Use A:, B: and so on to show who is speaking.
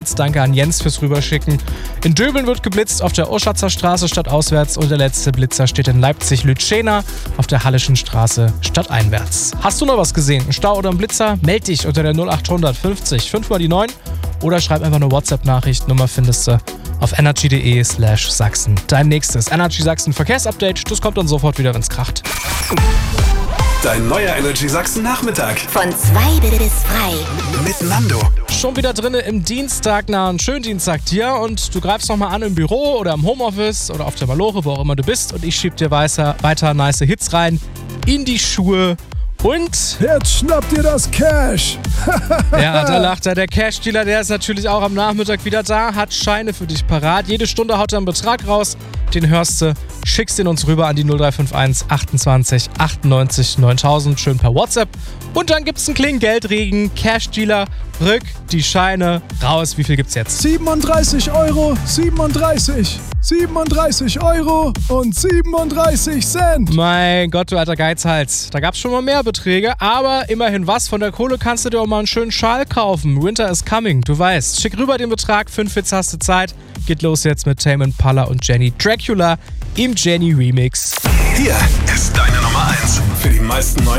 A: Blitz. Danke an Jens fürs Rüberschicken. In Döbeln wird geblitzt auf der Oschatzer Straße stadtauswärts und der letzte Blitzer steht in Leipzig-Lütschena auf der Hallischen Straße stadteinwärts. Hast du noch was gesehen? Ein Stau oder ein Blitzer? Meld dich unter der 0800 50 5 mal die 9 oder schreib einfach eine WhatsApp-Nachricht. Nummer findest du auf energy.de/Sachsen. Dein nächstes Energy Sachsen Verkehrsupdate. Das kommt dann sofort wieder, wenn's kracht.
B: Dein neuer Energy Sachsen Nachmittag.
C: Von 2 bis frei.
B: Mit Nando.
A: Schon wieder drinne im Dienstag, einen schönen Dienstag dir und du greifst nochmal an im Büro oder im Homeoffice oder auf der Maloche, wo auch immer du bist und ich schieb dir weiter nice Hits rein in die Schuhe und...
D: Jetzt schnappt ihr das Cash!
A: Ja, da lacht er. Der Cash-Dealer, der ist natürlich auch am Nachmittag wieder da, hat Scheine für dich parat. Jede Stunde haut er einen Betrag raus, den hörst du, schickst ihn uns rüber an die 0351 28 98 9000, schön per WhatsApp. Und dann gibt's einen Klingengeldregen. Cash-Dealer, rück die Scheine raus. Wie viel gibt's jetzt?
D: 37 Euro, 37 Euro und 37 Cent.
A: Mein Gott, du alter Geizhals. Da gab's schon mal mehr Beträge, aber immerhin was. Von der Kohle kannst du dir auch mal einen schönen Schal kaufen. Winter is coming, du weißt. Schick rüber den Betrag, 5 Hits hast du Zeit. Geht los jetzt mit Tame Impala und Jenny Dracula im Jenny Remix.
B: Hier ist deine Nummer 1 für die meisten neuen